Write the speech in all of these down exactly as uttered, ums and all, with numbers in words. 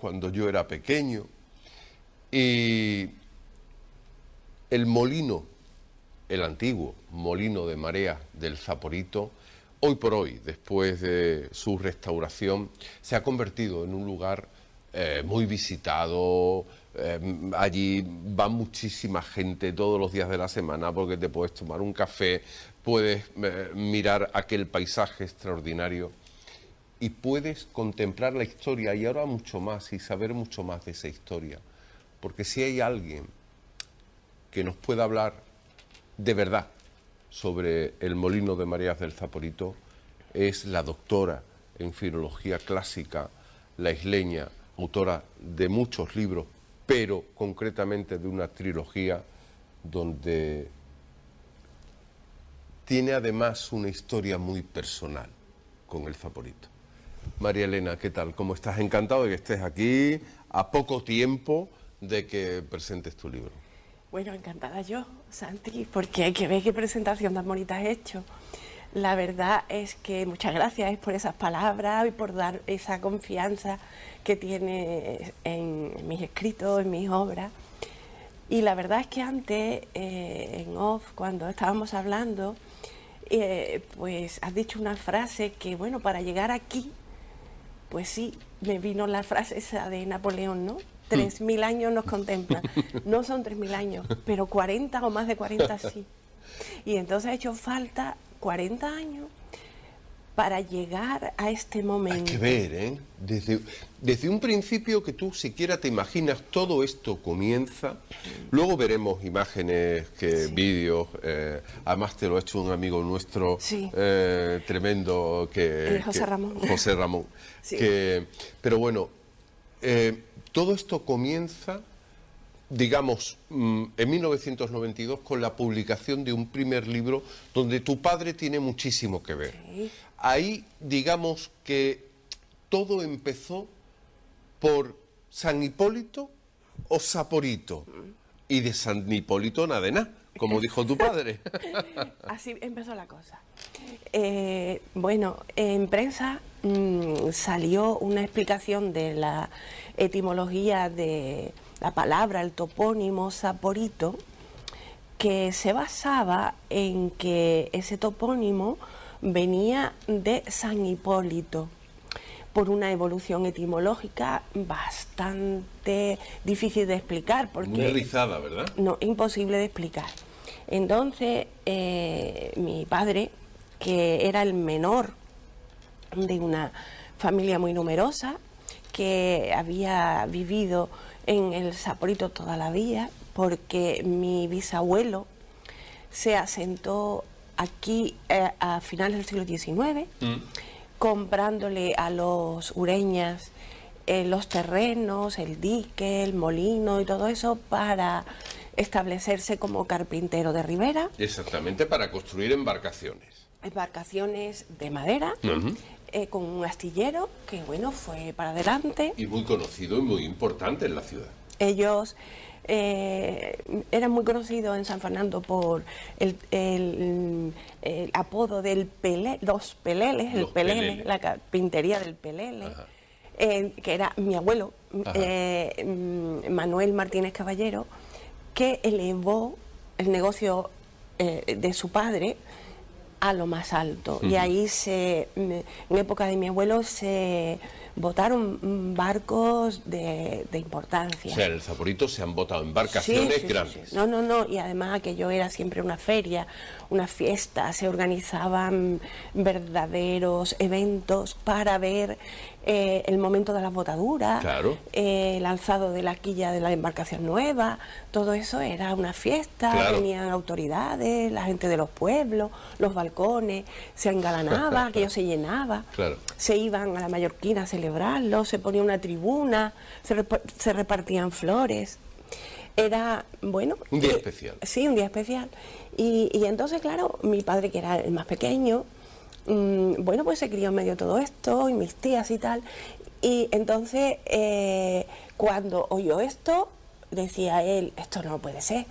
cuando yo era pequeño, y el molino, el antiguo molino de marea del Zaporito, hoy por hoy, después de su restauración, se ha convertido en un lugar eh, muy visitado. Eh, allí va muchísima gente todos los días de la semana porque te puedes tomar un café, puedes eh, mirar aquel paisaje extraordinario y puedes contemplar la historia y ahora mucho más y saber mucho más de esa historia. Porque si hay alguien que nos pueda hablar de verdad sobre el molino de mareas del Zaporito, es la doctora en filología clásica, la isleña, autora de muchos libros, pero concretamente de una trilogía donde tiene además una historia muy personal con el Zaporito. María Elena, ¿qué tal? ¿Cómo estás? Encantado de que estés aquí a poco tiempo de que presentes tu libro. Bueno, encantada yo, Santi, porque hay que ver qué presentación tan bonita has hecho. La verdad es que muchas gracias por esas palabras y por dar esa confianza que tienes en mis escritos, en mis obras. Y la verdad es que antes, eh, en off, cuando estábamos hablando, eh, pues has dicho una frase que, bueno, para llegar aquí, pues sí, me vino la frase esa de Napoleón, ¿no? Tres mil años nos contemplan. No son tres mil años, pero cuarenta o más de cuarenta sí. Y entonces ha hecho falta cuarenta años para llegar a este momento. Hay que ver, ¿eh? Desde, desde un principio que tú siquiera te imaginas, todo esto comienza. Luego veremos imágenes, que sí. vídeos. Eh, además te lo ha hecho un amigo nuestro, sí. eh, tremendo, que, eh, José que, Ramón. José Ramón. Sí. Que, pero bueno, eh, todo esto comienza, digamos, en mil novecientos noventa y dos con la publicación de un primer libro donde tu padre tiene muchísimo que ver. Sí. Ahí, digamos que todo empezó por San Hipólito o Saporito. Y de San Hipólito nada de nada, como dijo tu padre. Así empezó la cosa. Eh, bueno, en prensa mmm, salió una explicación de la etimología de la palabra, el topónimo Saporito, que se basaba en que ese topónimo venía de San Hipólito, por una evolución etimológica bastante difícil de explicar. Porque muy rizada, ¿verdad? No, imposible de explicar. Entonces, eh, mi padre, que era el menor de una familia muy numerosa, que había vivido en el Zaporito toda la vida, porque mi bisabuelo se asentó aquí eh, a finales del siglo diecinueve, mm. comprándole a los ureñas eh, los terrenos, el dique, el molino y todo eso para establecerse como carpintero de ribera. Exactamente, para construir embarcaciones. Embarcaciones de madera, uh-huh. eh, con un astillero que, bueno, fue para adelante. Y muy conocido y muy importante en la ciudad. Ellos eh, eran muy conocidos en San Fernando por el, el, el apodo del Pelé, los Peleles, el Pelele, Pelele, la carpintería del Pelele, eh, que era mi abuelo, eh, Manuel Martínez Caballero, que elevó el negocio eh, de su padre a lo más alto. Uh-huh. Y ahí, se, en época de mi abuelo, se botaron barcos de, de importancia. O sea, en el Zaporito se han botado embarcaciones sí, sí, grandes. Sí, sí. No, no, no, y además aquello era siempre una feria, una fiesta, se organizaban verdaderos eventos para ver eh, el momento de las botaduras, claro. eh, el alzado de la quilla de la embarcación nueva, todo eso era una fiesta, claro. Venían autoridades, la gente de los pueblos, los balcones, se engalanaba, aquello se llenaba, claro. Se iban a la Mallorquina a celebrarlo, se ponía una tribuna, se, rep se repartían flores. Era, bueno... Un día eh, especial. Sí, un día especial. Y, y entonces, claro, mi padre, que era el más pequeño, mmm, bueno, pues se crió en medio de todo esto, y mis tías y tal. Y entonces, eh, cuando oyó esto, decía él, esto no puede ser.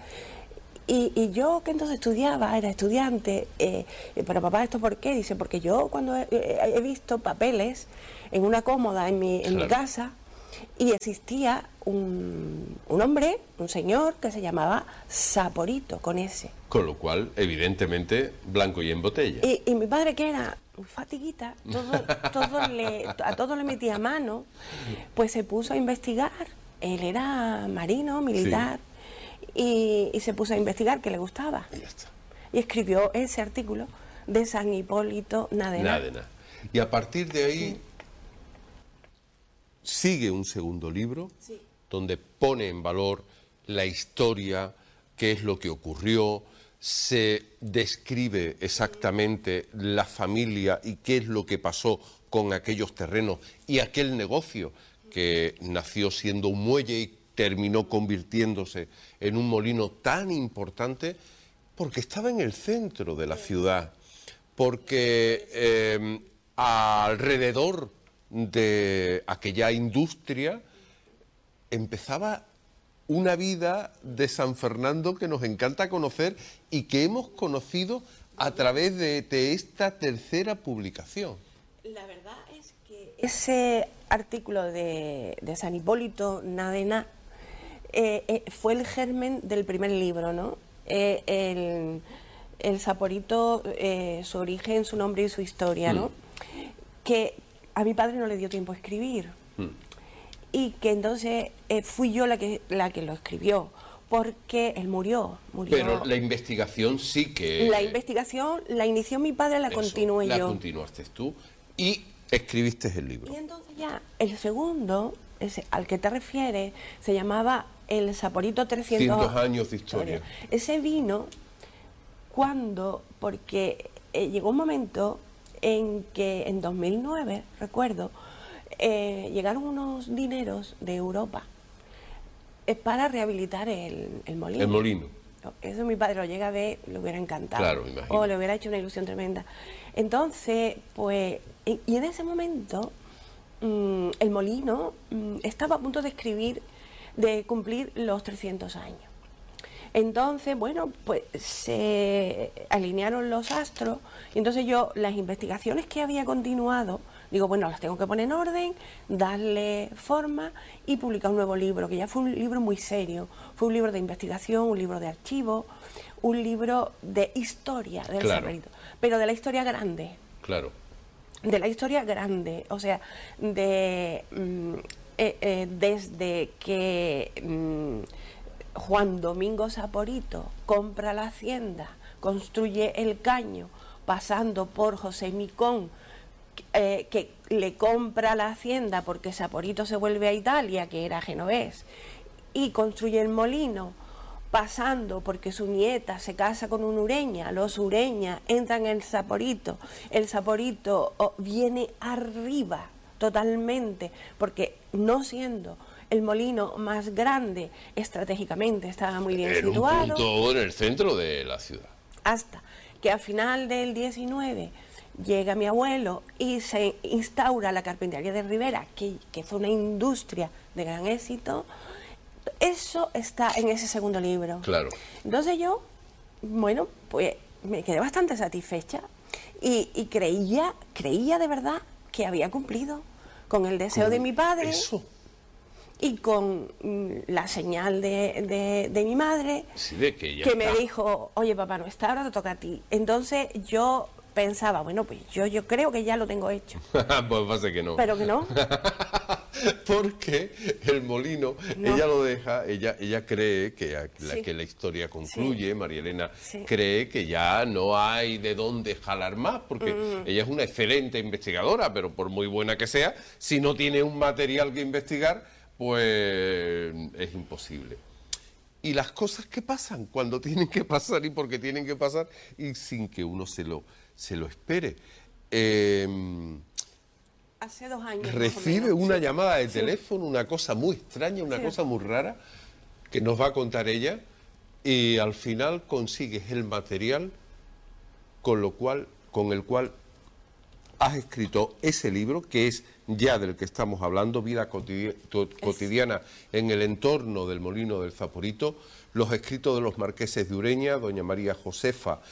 Y, y yo, que entonces estudiaba, era estudiante, eh, pero papá, ¿esto por qué? Dice, porque yo cuando he, he visto papeles en una cómoda en mi, en claro. mi casa, Y existía un, un hombre, un señor, que se llamaba Saporito, con ese. Con lo cual, evidentemente, blanco y en botella. Y, y mi padre, que era un fatiguita, todo, todo le, a todo le metía mano, pues se puso a investigar. Él era marino, militar, sí. y, y se puso a investigar, que le gustaba. Y ya está. Y escribió ese artículo de San Hipólito Nadena. Nadena. Y a partir de ahí... Sí. Sigue un segundo libro, sí, donde pone en valor la historia, qué es lo que ocurrió, se describe exactamente la familia y qué es lo que pasó con aquellos terrenos y aquel negocio que nació siendo un muelle y terminó convirtiéndose en un molino tan importante porque estaba en el centro de la ciudad, porque eh, alrededor de aquella industria empezaba una vida de San Fernando que nos encanta conocer y que hemos conocido a través de, de esta tercera publicación. La verdad es que ese artículo de, de San Hipólito Nadena eh, eh, fue el germen del primer libro, ¿no? Eh, el, el Saporito, eh, su origen, su nombre y su historia, ¿no? Mm. Que a mi padre no le dio tiempo a escribir. Mm. Y que entonces eh, fui yo la que, la que lo escribió, porque él murió, murió. Pero la investigación sí que... La investigación la inició mi padre, la Eso, continué la yo. La continuaste tú y escribiste el libro. Y entonces ya, el segundo, ese, al que te refieres, se llamaba El Saporito trescientos años de historia. Ese vino cuando, porque eh, llegó un momento en que en dos mil nueve, recuerdo, eh, llegaron unos dineros de Europa eh, para rehabilitar el, el molino. El molino. Eso mi padre lo llega a ver, le hubiera encantado. Claro, me imagino. O le hubiera hecho una ilusión tremenda. Entonces, pues, y, y en ese momento, mmm, el molino mmm, estaba a punto de escribir, de cumplir los trescientos años. Entonces, bueno, pues se alinearon los astros y entonces yo las investigaciones que había continuado, digo, bueno, las tengo que poner en orden, darle forma y publicar un nuevo libro, que ya fue un libro muy serio, fue un libro de investigación, un libro de archivo, un libro de historia del claro. Saporito, pero de la historia grande. Claro. De la historia grande, o sea, de mm, eh, eh, desde que... Mm, Juan Domingo Saporito compra la hacienda, construye el caño, pasando por José Micón, eh, que le compra la hacienda porque Saporito se vuelve a Italia, que era genovés, y construye el molino, pasando porque su nieta se casa con un Ureña, los Ureña entran en el Saporito, el Saporito oh, viene arriba totalmente, porque no siendo el molino más grande estratégicamente, estaba muy bien Era situado. Un punto en el centro de la ciudad. Hasta que a final del diecinueve llega mi abuelo y se instaura la carpintería de Rivera, que, que fue una industria de gran éxito. Eso está en ese segundo libro. Claro. Entonces yo, bueno, pues me quedé bastante satisfecha y, y creía, creía de verdad que había cumplido con el deseo ¿Con de mi padre. Eso? Y con mm, la señal de, de, de mi madre, sí, de que, ya que está. me dijo, oye papá, no está, ahora te toca a ti. Entonces yo pensaba, bueno, pues yo, yo creo que ya lo tengo hecho. Pues pasa que no. Pero que no. Porque el molino, no. ella lo deja, ella, ella cree que la, sí. que la historia concluye, sí. María Elena sí. cree que ya no hay de dónde jalar más, porque mm. ella es una excelente investigadora, pero por muy buena que sea, si no tiene un material que investigar, pues es imposible. Y las cosas que pasan cuando tienen que pasar y porque tienen que pasar y sin que uno se lo, se lo espere. Eh, Hace dos años. Recibe menos, una sí. llamada de sí. teléfono, una cosa muy extraña, una sí. cosa muy rara, que nos va a contar ella, y al final consigues el material con, lo cual, con el cual has escrito ese libro, que es ya del que estamos hablando, Vida cotidiana en el entorno del molino del Saporito, los escritos de los marqueses de Ureña, doña María Josefa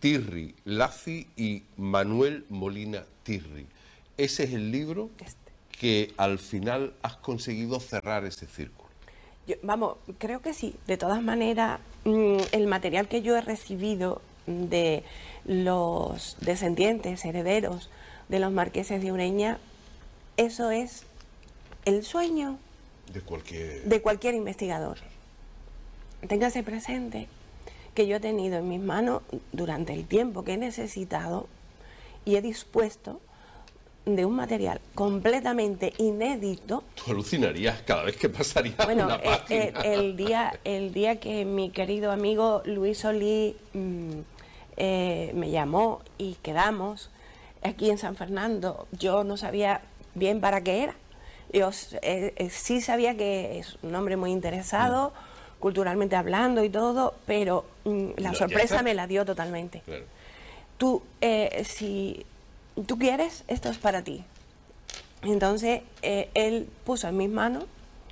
Tirri Laci y Manuel Molina Tirri. Ese es el libro que al final has conseguido cerrar ese círculo. Yo, vamos, creo que sí. De todas maneras, mmm, el material que yo he recibido de los descendientes, herederos de los marqueses de Ureña, eso es el sueño de cualquier, de cualquier investigador. Téngase presente que yo he tenido en mis manos durante el tiempo que he necesitado y he dispuesto de un material completamente inédito. Tú alucinarías cada vez que pasaría bueno, una eh, página. eh, el, día, el día que mi querido amigo Luis Solí mmm, eh, me llamó y quedamos aquí en San Fernando, yo no sabía bien para qué era. Yo eh, eh, sí sabía que es un hombre muy interesado, mm. culturalmente hablando y todo, pero mm, la no, sorpresa me la dio totalmente. Claro. Tú, eh, si tú quieres, esto es para ti. Entonces, eh, él puso en mis manos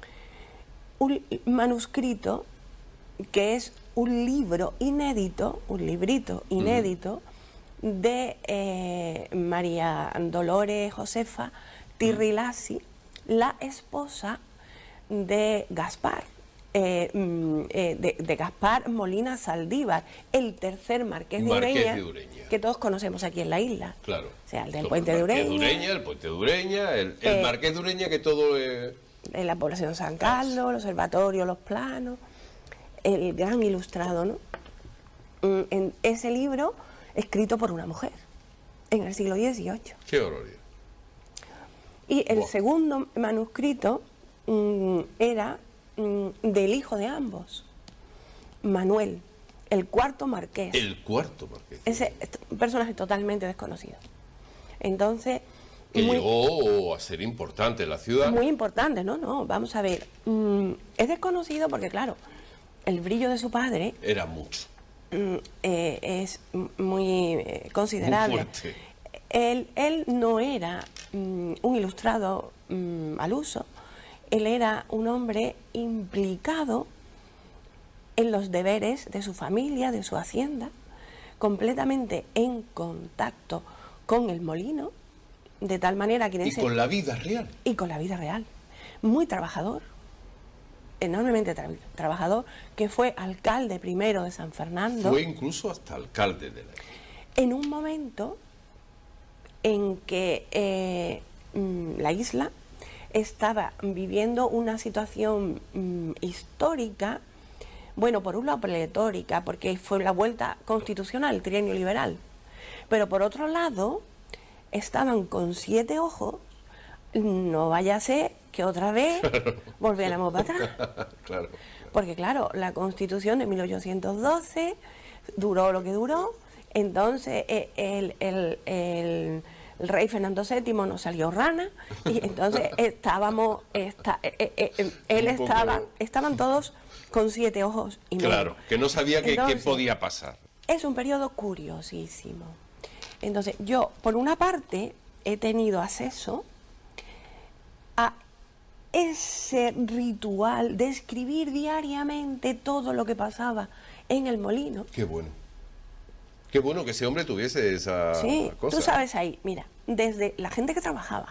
un manuscrito que es un libro inédito, un librito inédito, mm. de eh, María Dolores Josefa Tirrilasi, mm. la esposa de Gaspar, eh, eh, de, de Gaspar Molina Saldívar, el tercer marqués, de, marqués Ureña, de Ureña, que todos conocemos aquí en la isla. Claro. O sea, el del Sobre puente el de Ureña. de Ureña. El puente de Ureña, el, el eh, marqués de Ureña que todo es... En la población de San Carlos, el observatorio, los planos, el gran ilustrado, ¿no? En ese libro escrito por una mujer, en el siglo dieciocho. ¡Qué horror! Y el wow. segundo manuscrito mmm, era mmm, del hijo de ambos, Manuel, el cuarto marqués. El cuarto marqués. Ese un personaje totalmente desconocido. Entonces... Que muy, llegó a ser importante en la ciudad. Muy importante, no, no, vamos a ver. Mmm, es desconocido porque, claro, el brillo de su padre... Era mucho. Mmm, eh, es muy eh, considerable. Muy fuerte. Él, él no era um, un ilustrado um, al uso, él era un hombre implicado en los deberes de su familia, de su hacienda, completamente en contacto con el molino, de tal manera que... Y ese, con la vida real. Y con la vida real. Muy trabajador, enormemente tra trabajador, que fue alcalde primero de San Fernando. Fue incluso hasta alcalde de la isla. En un momento en que eh, mmm, la isla estaba viviendo una situación mmm, histórica, bueno, por un lado pletórica, porque fue la vuelta constitucional, el trienio liberal, pero por otro lado estaban con siete ojos, no vaya a ser que otra vez volviéramos para atrás. Claro. Porque claro, la Constitución de mil ochocientos doce duró lo que duró, entonces el, el, el, el rey Fernando séptimo nos salió rana y entonces estábamos, esta, él estaba, estaban todos con siete ojos y medio. Claro, que no sabía que, entonces, qué podía pasar. Es un periodo curiosísimo. Entonces yo, por una parte, he tenido acceso a ese ritual de escribir diariamente todo lo que pasaba en el molino. Qué bueno. Qué bueno que ese hombre tuviese esa sí, cosa. Tú sabes ahí, mira, desde la gente que trabajaba,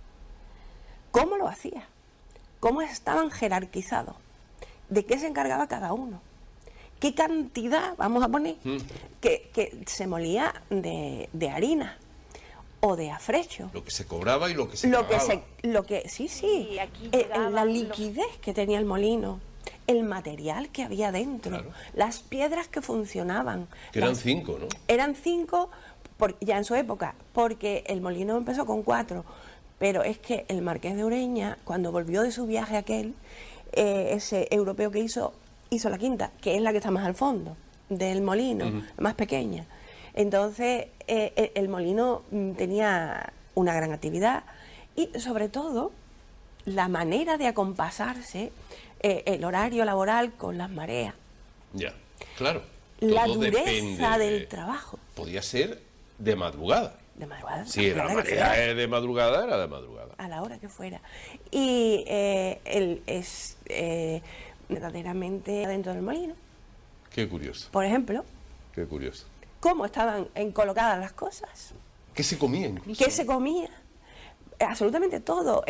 cómo lo hacía, cómo estaban jerarquizados, de qué se encargaba cada uno, qué cantidad, vamos a poner, mm. que, que se molía de, de harina o de afrecho. Lo que se cobraba y lo que se lo pagaba. Que se, lo que, sí, sí, y aquí eh, la liquidez lo... que tenía el molino, el material que había dentro, claro. Las piedras que funcionaban. Que eran las, cinco, ¿no? Eran cinco por, ya en su época, porque el molino empezó con cuatro, pero es que el marqués de Ureña, cuando volvió de su viaje aquel, eh, ese europeo que hizo, hizo la quinta, que es la que está más al fondo del molino, uh-huh. más pequeña. Entonces, eh, el molino tenía una gran actividad y, sobre todo, la manera de acompasarse, eh, el horario laboral con las mareas. Ya, claro. La dureza del de... trabajo. Podía ser de madrugada. De madrugada. Sí, la marea es de madrugada, era de madrugada. A la hora que fuera. Y eh, él es eh, verdaderamente dentro del molino. Qué curioso. Por ejemplo. Qué curioso. Cómo estaban colocadas las cosas. ¿Qué se comía incluso? ¿Qué se comía? Absolutamente todo.